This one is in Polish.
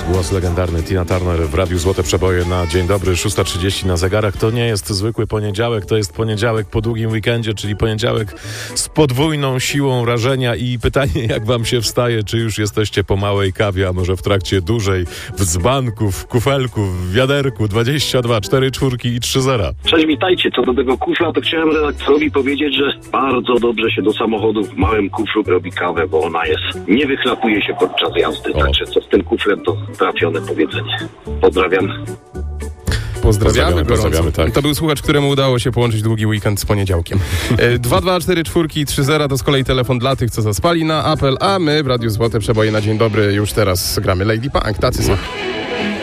Głos legendarny Tina Turner w Radiu Złote Przeboje na dzień dobry, 6:30 na zegarach. To nie jest zwykły poniedziałek, to jest poniedziałek po długim weekendzie, czyli poniedziałek z podwójną siłą rażenia i pytanie, jak wam się wstaje, czy już jesteście po małej kawie, a może w trakcie dużej, w dzbanku, w kufelku, w wiaderku, 22, 4 czwórki i 3 zera. Cześć, witajcie. Co do tego kufla, to chciałem redaktorowi powiedzieć, że bardzo dobrze się do samochodu w małym kuflu robi kawę, bo ona nie wychlapuje się podczas jazdy. Także co z tym kuflem, to trafione powiedzenie. Pozdrawiam. Pozdrawiamy, tak. To był słuchacz, któremu udało się połączyć długi weekend z poniedziałkiem. 224 czwórki 30 to z kolei telefon dla tych, co zaspali na apel, a my w Radiu Złote Przeboje na dzień dobry już teraz gramy Lady Punk. Tacy są.